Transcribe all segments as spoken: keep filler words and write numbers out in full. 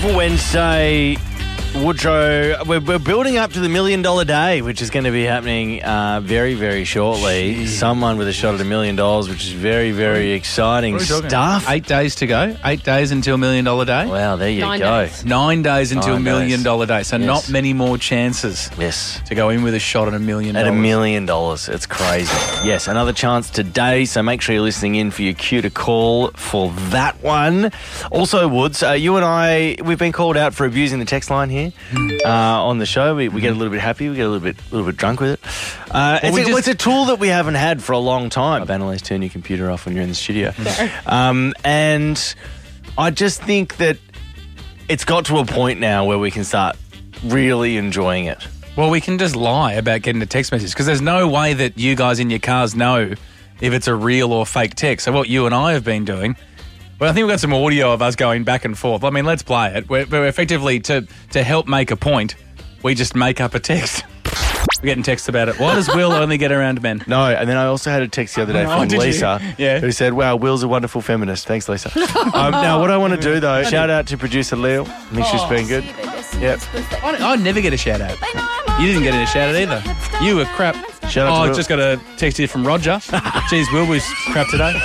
Wonderful Wednesday, Woodrow. We're, we're building up to the million dollar day, which is going to be happening uh, very, very shortly. Jeez. Someone with a shot at a million dollars, which is very, very exciting stuff. Eight days to go. Eight days until million dollar day. Wow, there you Nine go. days. Nine days until Nine million days. dollar day. So Yes. not many more chances Yes. to go in with a shot at a million At dollars. a million dollars. It's crazy. Yes, another chance today, so make sure you're listening in for your cue to call for that one. Also, Woods, uh, you and I, we've been called out for abusing the text line here uh, on the show. We, we get a little bit happy, we get a little bit little bit drunk with it. Uh, Well, it's, we a, just- it's a tool that we haven't had for a long time. Analyze, turn your computer off when you're in the studio. Um, and I just think that it's got to a point now where we can start really enjoying it. Well, we can just lie about getting a text message because there's no way that you guys in your cars know if it's a real or fake text. So what you and I have been doing, well, I think we've got some audio of us going back and forth. I mean, let's play it. We're, we're effectively, to, to help make a point, we just make up a text. We're getting texts about it. Why does Will only get around men? No, and then I also had a text the other day Oh, from did you? Lisa Yeah. who said, wow, Will's a wonderful feminist. Thanks, Lisa. um, now, what I want to do, though, shout out to producer Leo. I think she's been good. Yep. I, I never get a shout out. You didn't get a shout out either. You were crap. Shout out oh, to I Will. just got a text here from Roger. Jeez, Will was crap today.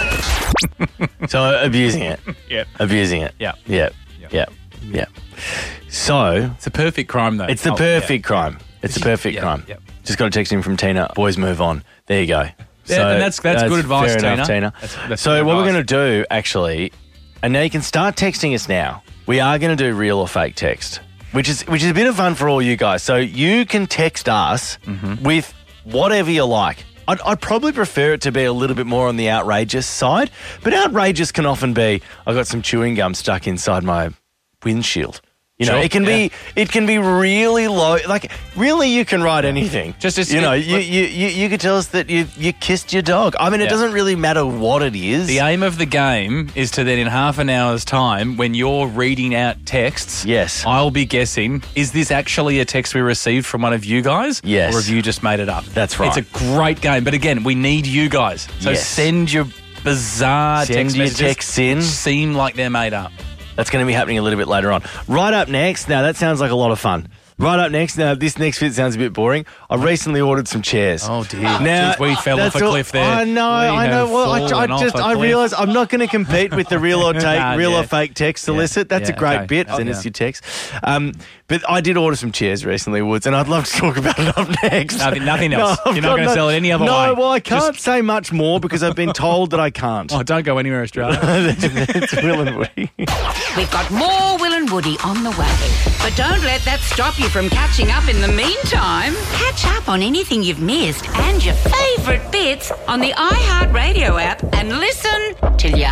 So, abusing it. Yeah. Abusing it. Yeah. Yeah. Yeah. Yeah. So, It's a perfect crime, though. it's the Oh, perfect crime. It's the perfect Yeah, crime. yeah. Just got a text in from Tina. Boys, move on. There you go. Yeah, and that's- that's good advice, fair enough, Tina. Tina. That's- that's so good what we're advice. going to do, actually, and now you can start texting us now. We are going to do real or fake text, which is which is a bit of fun for all you guys. So you can text us Mm-hmm. with whatever you like. I'd, I'd probably prefer it to be a little bit more on the outrageous side, but outrageous can often be, I've got some chewing gum stuck inside my windshield. You know, Sure, it can be it can be really low. Like, really, you can write anything. Just- just- you know, it- you, you you you could tell us that you you kissed your dog. I mean, it Yeah. doesn't really matter what it is. The aim of the game is to then, in half an hour's time, when you're reading out texts, Yes. I'll be guessing, is this actually a text we received from one of you guys? Yes. Or have you just made it up? That's right. It's a great game. But again, we need you guys. So Yes. send your bizarre Send text your messages. texts in. which seem like they're made up. That's going to be happening a little bit later on. Right up next, now that sounds like a lot of fun. Right up next, now this next bit sounds a bit boring. I recently ordered some chairs. Oh, dear. Now, Jeez, we fell that's off a all- cliff there. I know, We I know. have Well, I, I fallen off just, a I cliff. realise I'm not going to compete with the real or take, Nah, real yeah. or fake text solicit. That's Yeah, a great okay. bit. Oh, Send yeah. us your text. Um, but I did order some chairs recently, Woods, and I'd love to talk about it up next. Nothing- nothing else. I've You're not got gonna no- sell it any other no, way. No, well, I can't Just- say much more because I've been told that I can't. Oh, don't go anywhere, Australia. It's Will and Woody. We've got more Will and Woody on the way. But don't let that stop you from catching up in the meantime. Catch up on anything you've missed and your favourite bits on the iHeartRadio app and listen till you